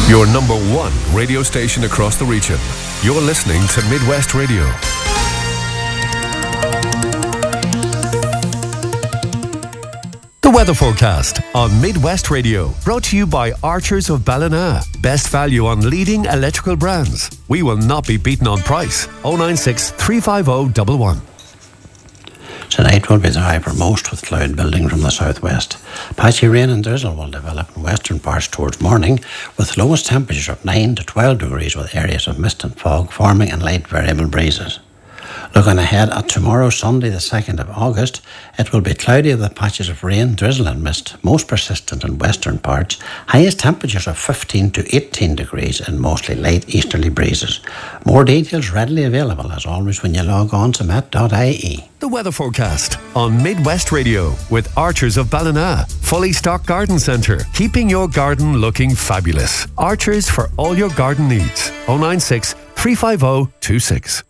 Your number one radio station across the region. You're listening to Midwest Radio. The weather forecast on Midwest Radio, brought to you by Archers of Ballina. Best value on leading electrical brands. We will not be beaten on price. 096 350 11. Tonight will be dry for most, with cloud building from the southwest. Patchy rain and drizzle will develop in western parts towards morning, with lowest temperatures of 9 to 12 degrees, with areas of mist and fog forming and light variable breezes. Looking ahead at tomorrow, Sunday the 2nd of August, it will be cloudy with patches of rain, drizzle and mist, most persistent in western parts. Highest temperatures of 15 to 18 degrees and mostly light easterly breezes. More details readily available, as always, when you log on to met.ie. The weather forecast on Midwest Radio with Archers of Ballina. Fully stocked garden centre, keeping your garden looking fabulous. Archers for all your garden needs. 096 350 26.